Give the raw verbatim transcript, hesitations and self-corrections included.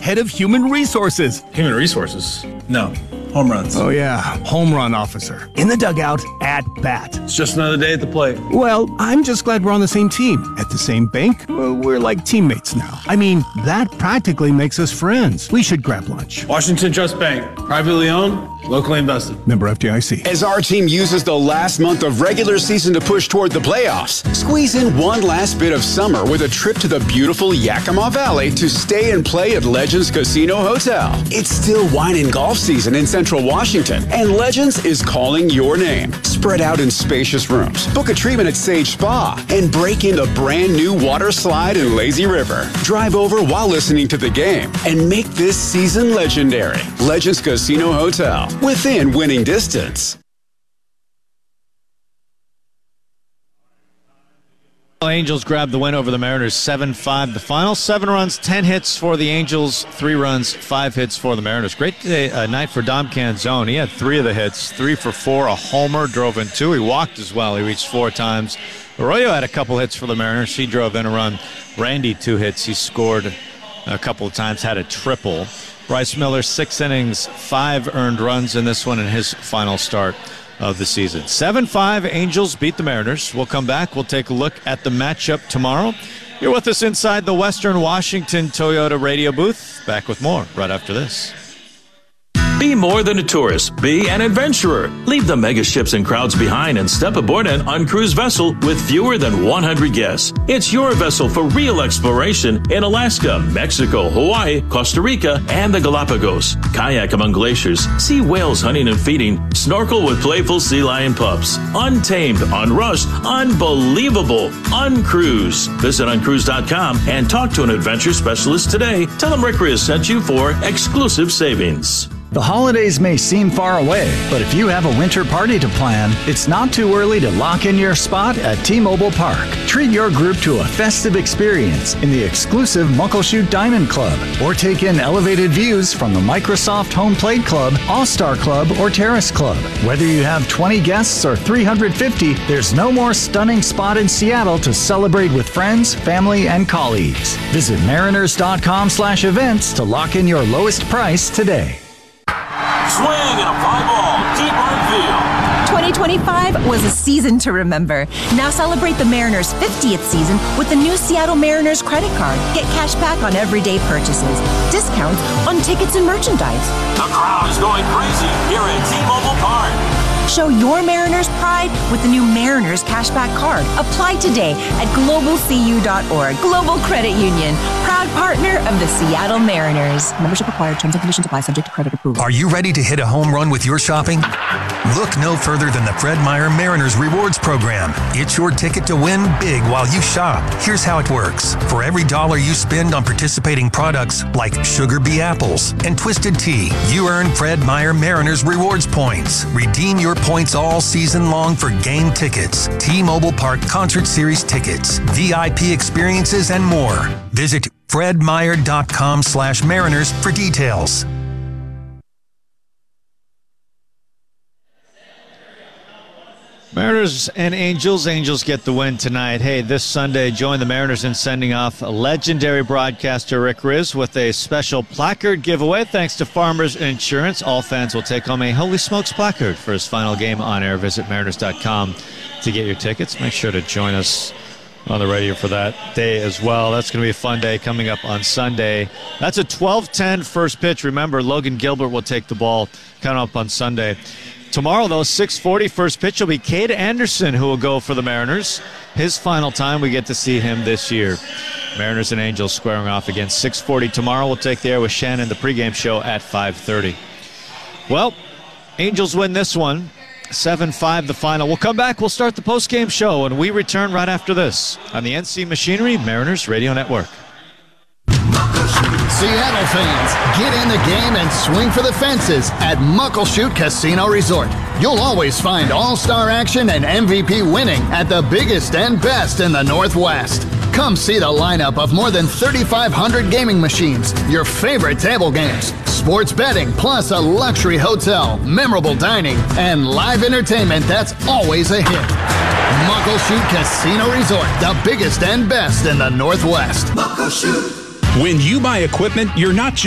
head of human resources. Human resources? No. Home runs. Oh, yeah. Home run officer. In the dugout, at bat. It's just another day at the plate. Well, I'm just glad we're on the same team. At the same bank, well, we're like teammates now. I mean, that practically makes us friends. We should grab lunch. Washington Trust Bank. Privately owned, locally invested. Member F D I C. As our team uses the last month of regular season to push toward the playoffs, squeeze in one last bit of summer with a trip to the beautiful Yakima Valley to stay and play at Legends Casino Hotel. It's still wine and golf season in Central Washington, and Legends is calling your name. Spread out in spacious rooms, book a treatment at Sage Spa, and break in the brand new water slide in Lazy River. Drive over while listening to the game and make this season legendary. Legends Casino Hotel, within winning distance. Angels grab the win over the Mariners, seven five the final. Seven runs, ten hits for the Angels, three runs, five hits for the Mariners. Great day, uh, night for Dom Canzone. He had three of the hits, three for four, a homer, drove in two. He walked as well. He reached four times. Arroyo had a couple hits for the Mariners. He drove in a run. Randy, two hits. He scored a couple of times, had a triple. Bryce Miller, six innings, five earned runs in this one in his final start of the season. seven five, Angels beat the Mariners. We'll come back. We'll take a look at the matchup tomorrow. You're with us inside the Western Washington Toyota radio booth. Back with more right after this. Be more than a tourist. Be an adventurer. Leave the mega ships and crowds behind and step aboard an uncruised vessel with fewer than one hundred guests. It's your vessel for real exploration in Alaska, Mexico, Hawaii, Costa Rica, and the Galapagos. Kayak among glaciers, see whales hunting and feeding, snorkel with playful sea lion pups. Untamed, unrushed, unbelievable, uncruise. Visit uncruise dot com and talk to an adventure specialist today. Tell them Rick Riz sent you for exclusive savings. The holidays may seem far away, but if you have a winter party to plan, it's not too early to lock in your spot at T-Mobile Park. Treat your group to a festive experience in the exclusive Muckleshoot Diamond Club, or take in elevated views from the Microsoft Home Plate Club, All-Star Club, or Terrace Club. Whether you have twenty guests or three hundred fifty, there's no more stunning spot in Seattle to celebrate with friends, family, and colleagues. Visit mariners.com slash events to lock in your lowest price today. Swing and a fly ball, deep right field. twenty twenty-five was a season to remember. Now celebrate the Mariners' fiftieth season with the new Seattle Mariners credit card. Get cash back on everyday purchases, discounts on tickets and merchandise. The crowd is going crazy here at T-Mobile Park. Show your Mariners pride with the new Mariners Cashback Card. Apply today at global c u dot org. Global Credit Union, proud partner of the Seattle Mariners. Membership required. Terms and conditions apply. Subject to credit approval. Are you ready to hit a home run with your shopping? Look no further than the Fred Meyer Mariners Rewards Program. It's your ticket to win big while you shop. Here's how it works. For every dollar you spend on participating products like Sugar Bee Apples and Twisted Tea, you earn Fred Meyer Mariners Rewards points. Redeem your points all season long for game tickets, T-Mobile Park Concert Series tickets, V I P experiences, and more. Visit fredmeyer.com slash mariners for details. Mariners and Angels. Angels get the win tonight. Hey, this Sunday, join the Mariners in sending off legendary broadcaster Rick Riz with a special placard giveaway. Thanks to Farmers Insurance, all fans will take home a Holy Smokes placard for his final game on air. Visit mariners dot com to get your tickets. Make sure to join us on the radio for that day as well. That's going to be a fun day coming up on Sunday. That's a twelve ten first pitch. Remember, Logan Gilbert will take the ball coming up on Sunday. Tomorrow, though, six forty first pitch will be Cade Anderson, who will go for the Mariners. His final time, we get to see him this year. Mariners and Angels squaring off again. six forty tomorrow. We'll take the air with Shannon, the pregame show at five thirty. Well, Angels win this one. seven five the final. We'll come back. We'll start the postgame show, and we return right after this on the N C Machinery Mariners Radio Network. Seattle fans, get in the game and swing for the fences at Muckleshoot Casino Resort. You'll always find all-star action and M V P winning at the biggest and best in the Northwest. Come see the lineup of more than thirty-five hundred gaming machines, your favorite table games, sports betting, plus a luxury hotel, memorable dining, and live entertainment that's always a hit. Muckleshoot Casino Resort, the biggest and best in the Northwest. Muckleshoot. When you buy equipment, you're not just